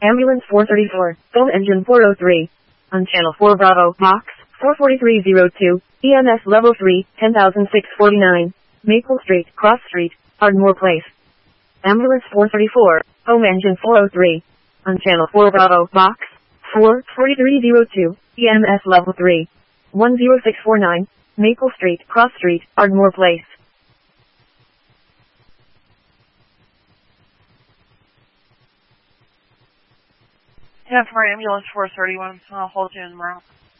Ambulance 434, phone engine 403. On channel 4 Bravo, box 44302, EMS level 3, 10,649. Maple Street, Cross Street, Ardmore Place. Ambulance 434, home engine 403. On channel 4 Bravo, box 44302, EMS level 3, 10649. Maple Street, Cross Street, Ardmore Place. 10 for ambulance 431. I'll hold you in route.